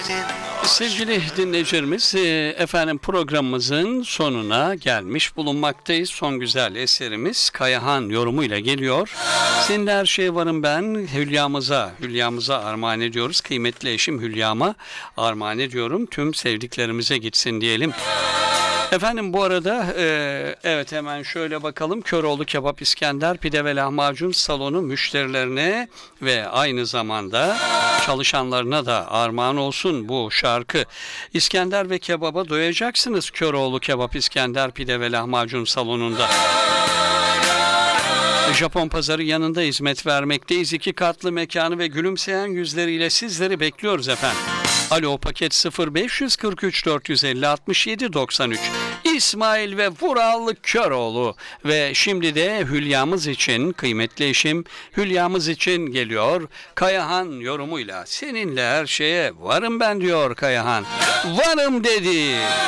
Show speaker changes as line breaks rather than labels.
Sevgili dinleyicilerimiz, efendim programımızın sonuna gelmiş bulunmaktayız. Son güzel eserimiz Kayahan yorumuyla geliyor. Senin her şeye varım ben, Hülya'mıza armağan ediyoruz. Kıymetli eşim Hülya'ma armağan ediyorum. Tüm sevdiklerimize gitsin diyelim. Efendim bu arada evet hemen şöyle bakalım. Köroğlu Kebap İskender Pide ve Lahmacun salonu müşterilerine ve aynı zamanda çalışanlarına da armağan olsun bu şarkı. İskender ve kebaba doyacaksınız Köroğlu Kebap İskender Pide ve Lahmacun salonunda. Japon pazarı yanında hizmet vermekteyiz. 2 katlı mekanı ve gülümseyen yüzleriyle sizleri bekliyoruz efendim. Alo paket 0543 450 67 93 İsmail ve Vural Köroğlu ve şimdi de Hülya'mız için, kıymetli eşim Hülya'mız için geliyor Kayahan yorumuyla. Seninle her şeye varım ben diyor Kayahan. Varım dedi.